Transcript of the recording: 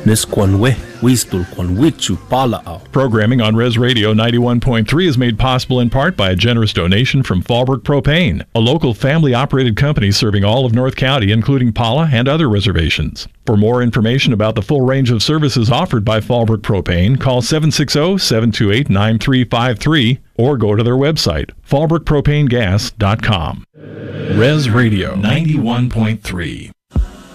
Nisquanwe, Wistul Quanwichu Pala'au. Programming on Res Radio 91.3 is made possible in part by a generous donation from Fallbrook Propane, a local family-operated company serving all of North County, including Pala and other reservations. For more information about the full range of services offered by Fallbrook Propane, call 760-728-9353 or go to their website, fallbrookpropanegas.com. Res Radio 91.3.